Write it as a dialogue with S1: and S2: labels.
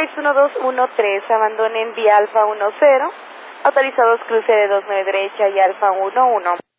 S1: 61213, abandonen vía Alfa 10, autorizados cruce de 29 derecha y Alfa 11.